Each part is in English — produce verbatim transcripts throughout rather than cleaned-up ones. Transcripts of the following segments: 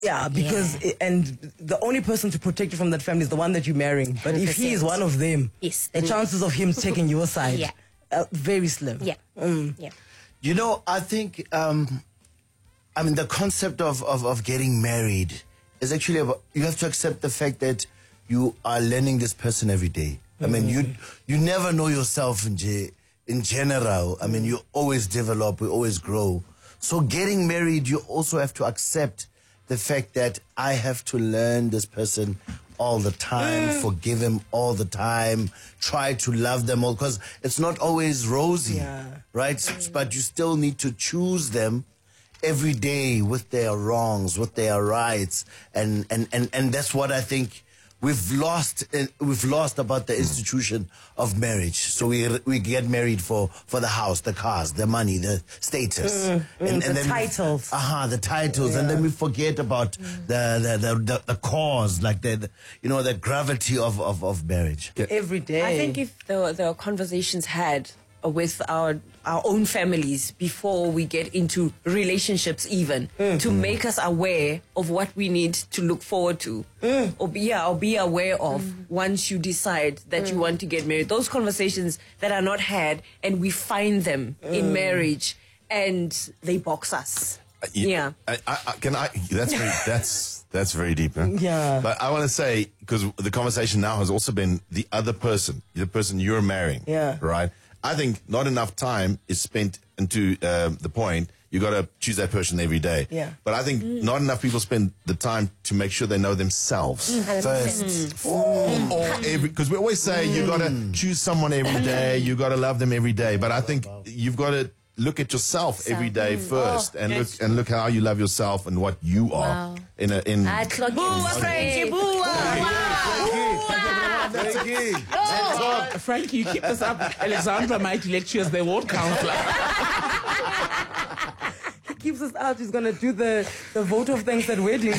Yeah, because yeah. It, and the only person to protect you from that family is the one that you're marrying. But one hundred percent. If he is one of them, yes, the chances of him taking your side yeah. are very slim. Yeah, mm. yeah. You know, I think, um, I mean, the concept of, of, of getting married is actually about, you have to accept the fact that you are learning this person every day. I mean, you you never know yourself in, in general. I mean, you always develop, we always grow. So getting married, you also have to accept the fact that I have to learn this person all the time, mm. forgive him all the time, try to love them all, because it's not always rosy, yeah. right? Mm. But you still need to choose them every day with their wrongs, with their rights, and and and, and that's what I think we've lost. Uh, we've lost about the institution of marriage. So we we get married for, for the house, the cars, the money, the status, mm, and, mm, and the then titles. Aha, uh-huh, the titles, yeah. And then we forget about mm. the, the, the the the cause, like the, the you know the gravity of of, of marriage. Yeah. Every day. I think if the the conversations had with our our own families before we get into relationships even mm. to make us aware of what we need to look forward to mm. or be yeah, or be aware of mm. once you decide that mm. you want to get married. Those conversations that are not had and we find them mm. in marriage and they box us. Uh, you, yeah. I, I, can I? That's very, that's that's very deep. Huh? Yeah. But I want to say, because the conversation now has also been the other person, the person you're marrying. Yeah. Right. I think not enough time is spent into uh, the point. You got to choose that person every day. Yeah. But I think mm. not enough people spend the time to make sure they know themselves mm. first. Mm. Or every, because we always say mm. you got to choose someone every day. You got to love them every day. But I think you've got to look at yourself so, every day mm. first, oh, and yes. look and look how you love yourself and what you are wow. in a in. Boo, Frankie, boo! Frankie, oh. Frankie, you keep this up. Alexandra might elect you as the ward counselor. He keeps us out. He's going to do the, the vote of thanks at weddings.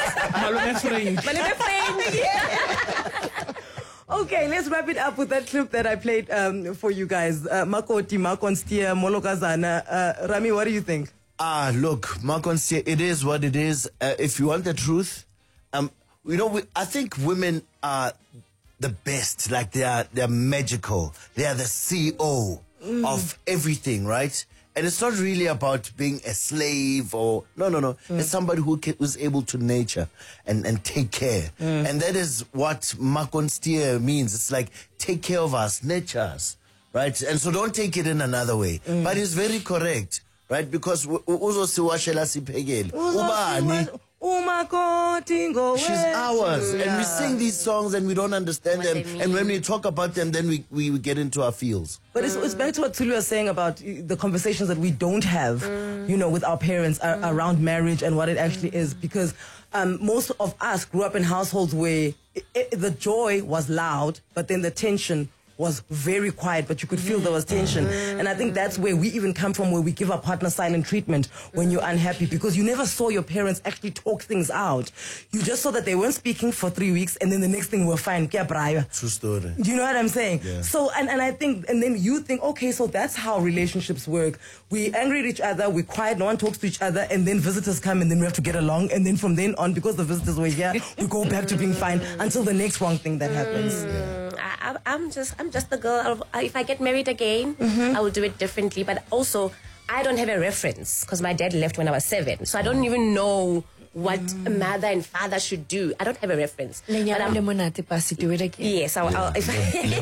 Okay, let's wrap it up with that clip that I played um, for you guys. Uh, Makoti, Makonstia, Molokazana. Uh, Rami, what do you think? Ah, look, Makonstia, it is what it is. Uh, if you want the truth, um, you know, we, I think women are the best. Like they are, they're magical. They are the C E O mm. of everything, right? And it's not really about being a slave or no, no, no. Mm. It's somebody who can, who's able to nurture and, and take care. Mm. And that is what Makonstia means. It's like take care of us, nurture us, right? And so don't take it in another way. Mm. But it's very correct, right? Because uzo siwashela sipegeli. Ubani. She's ours. Yeah. And we sing these songs and we don't understand what them. And when we talk about them, then we, we, we get into our feels. But it's, it's back to what Tuli was saying about the conversations that we don't have, mm. you know, with our parents mm. around marriage and what it actually mm. is. Because um, most of us grew up in households where it, it, the joy was loud, but then the tension was very quiet, but you could feel there was tension. Mm. And I think that's where we even come from, where we give our partner silent treatment when you're unhappy, because you never saw your parents actually talk things out. You just saw that they weren't speaking for three weeks, and then the next thing we're fine. True story. Do you know what I'm saying? Yeah. So, and, and I think, and then you think, okay, so that's how relationships work. We angry at each other, we quiet, no one talks to each other, and then visitors come, and then we have to get along, and then from then on, because the visitors were here, we go back to being fine until the next wrong thing that happens. Yeah. I, I'm just, I'm just the girl. If I get married again, mm-hmm. I will do it differently. But also, I don't have a reference because my dad left when I was seven, so I don't even know what mm. a mother and father should do. I don't have a reference. But I'm do it again. Yes, I'll. I'll if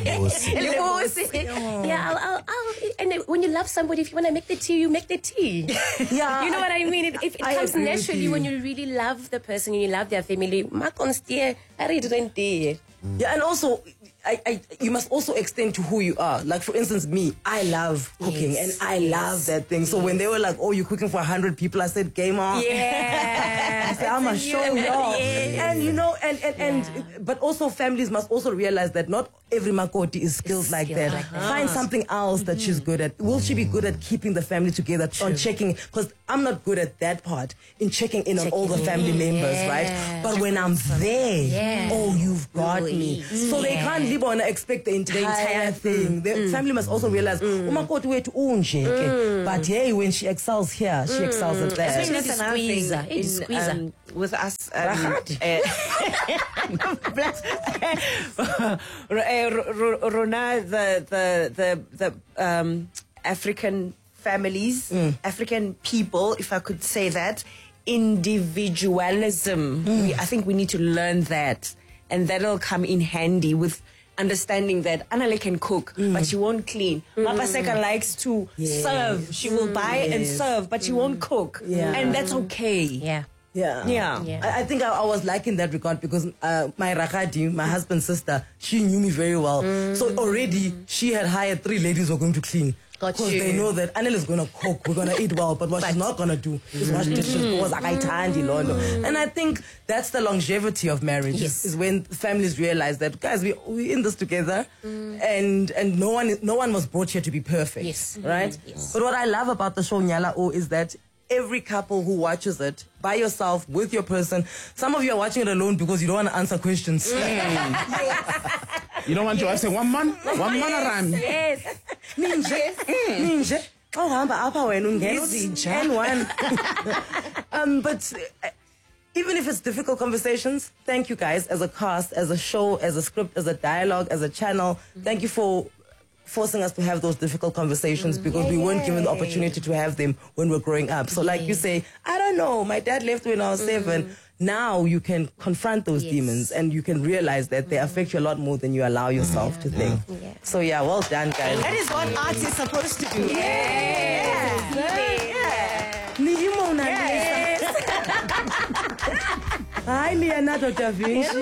yeah, I'll, I'll, I'll. And when you love somebody, if you want to make the tea, you make the tea. Yeah, you know what I mean. It, it, it comes naturally you. when you really love the person and you love their family. Makonstia, I read it. Yeah, and also, I, I, you must also extend to who you are. Like, for instance, me, I love cooking, yes. and I love that thing. So when they were like, oh, you're cooking for one hundred people, I said, game on. Yeah. I said, I'm going to show you off. Yes. And, you know, and, and, and yeah. but also families must also realize that not every Makoti is skilled it's like that. Like that. Find something else that mm-hmm. she's good at. Will she be good at keeping the family together, True. on checking? Because I'm not good at that part, in checking in checking on all the family in. members, yeah. right? But when I'm there, yeah. oh, you've got really? me. So yeah. they can't live family bona expect the entire, entire- thing. The Mm. family must also realize, umakoti wethu unje ke." But hey, when she excels here, she excels at I that. think that's another thing Squeezer. It's in, squeezer. um, with us. Um, uh, R- uh, R- R- Rona, the the the the um, African families, African people, if I could say that, individualism. We, I think we need to learn that, and that'll come in handy with understanding that Anale can cook, but she won't clean. Mapaseka likes to Yes. serve. She will buy and Yes. serve, but she won't cook. Yeah. And that's okay. Yeah. Yeah. Yeah. Yeah. I, I think I, I was like in that regard because uh, my Rakadi, my husband's sister, she knew me very well. So already she had hired three ladies who were going to clean. Got Because you. they know that Anel is going to cook, we're going to eat well, but what she's not going to do is wash dishes. Because akaithandi loo nto. And I think that's the longevity of marriage, Yes. is when families realize that, guys, we, we're in this together and and no one is, no one was brought here to be perfect. Yes. Right? Yes. But what I love about the show Nyala O is that every couple who watches it by yourself with your person, some of you are watching it alone because you don't want to answer questions. You don't want your wife saying, one man, one man around. Yes. Ninje, ninje. Oh, hamba apha wena ungena uzinja. And one. Um, but uh, even if it's difficult conversations, thank you guys as a cast, as a show, as a script, as a dialogue, as a channel. Thank you for forcing us to have those difficult conversations because we weren't given the opportunity to have them when we were growing up. So like you say, I don't know, my dad left when I was seven. Now you can confront those Yes. demons and you can realize that they affect you a lot more than you allow yourself to think. Yeah. So yeah, well done, guys. That is what art is supposed to do. Niyimo Nandesa. Hi, Leonardo da Vinci.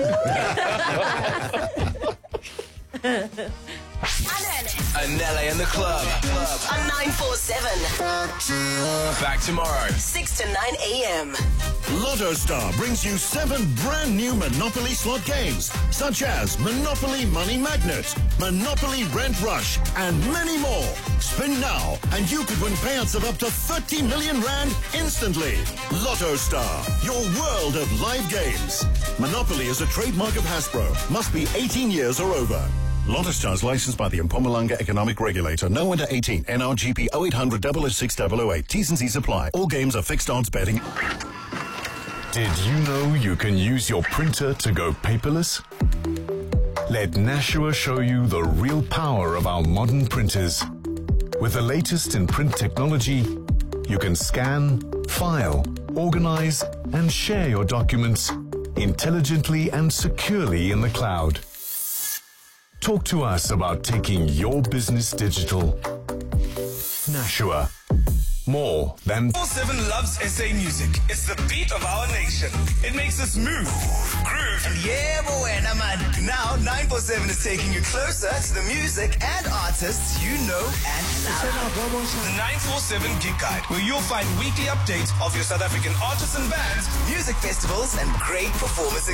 Anele in the club. On nine four seven, Back tomorrow. six to nine a.m. Lotto Star brings you seven brand new Monopoly slot games, such as Monopoly Money Magnet, Monopoly Rent Rush, and many more. Spin now, and you could win payouts of up to thirty million rand instantly. Lotto Star, your world of live games. Monopoly is a trademark of Hasbro. Must be eighteen years or over. Lotto Star is licensed by the Mpumalanga Economic Regulator. No under eighteen. N R G P oh eight hundred double oh six double oh eight. T's and C's apply. All games are fixed odds betting. Did you know you can use your printer to go paperless? Let Nashua show you the real power of our modern printers. With the latest in print technology, you can scan, file, organize, and share your documents intelligently and securely in the cloud. Talk to us about taking your business digital. Nashua. More than four seven loves S A music. It's the beat of our nation. It makes us move, groove, and yeah, boy, and I'm at now nine four seven is taking you closer to the music and artists you know and love. The nine four seven Gig Guide, where you'll find weekly updates of your South African artists and bands, music festivals, and great performance